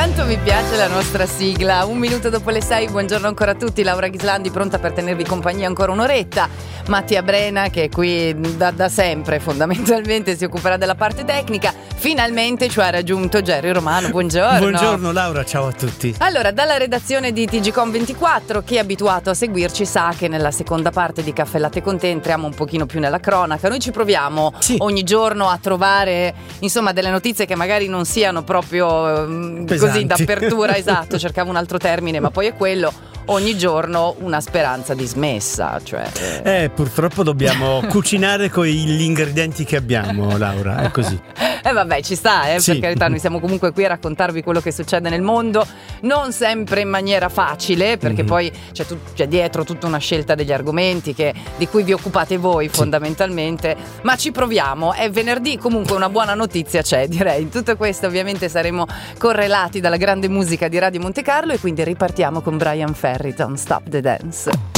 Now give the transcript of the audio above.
Quanto mi piace la nostra sigla. 1 minuto dopo le 6, buongiorno ancora a tutti. Laura Ghislandi pronta per tenervi compagnia ancora un'oretta. Mattia Brena, che è qui da sempre, fondamentalmente si occuperà della parte tecnica. Finalmente ci ha raggiunto Gerry Romano. Buongiorno. Buongiorno Laura, ciao a tutti. Allora, dalla redazione di TGcom24, chi è abituato a seguirci sa che nella seconda parte di Caffè Latte con Te entriamo un pochino più nella cronaca. Noi ci proviamo ogni giorno a trovare, insomma, delle notizie che magari non siano proprio così d'apertura. Esatto, cercavo un altro termine, ma poi è quello. Ogni giorno una speranza dismessa, cioè purtroppo dobbiamo cucinare con gli ingredienti che abbiamo, Laura, è così. Vabbè, ci sta, Sì. per carità, noi siamo comunque qui a raccontarvi quello che succede nel mondo, non sempre in maniera facile, perché poi c'è dietro tutta una scelta degli argomenti di cui vi occupate voi fondamentalmente, ma ci proviamo. È venerdì, comunque una buona notizia c'è, direi. In tutto questo ovviamente saremo correlati dalla grande musica di Radio Monte Carlo e quindi ripartiamo con Brian Ferry, Don't Stop the Dance.